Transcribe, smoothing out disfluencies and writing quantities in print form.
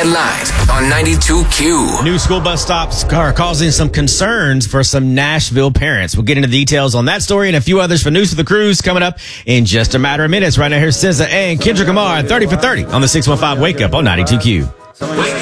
headlines on 92Q. New school bus stops are causing some concerns for some Nashville parents. We'll get into details on that story and a few others for News for the Cruise coming up in just a matter of minutes. Right now, here's SZA and Kendrick Lamar, 30 for 30 on the 615 Wake Up on 92Q.